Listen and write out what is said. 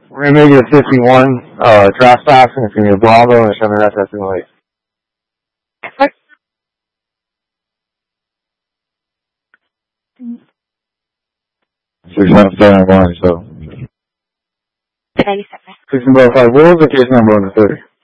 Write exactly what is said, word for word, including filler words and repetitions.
We're going to make it a fifty-one, uh, draft box, and it's going to be a Bravo and a seven S S in the lake. Six one seven one, so. Six and five. What was the case number on the thirty?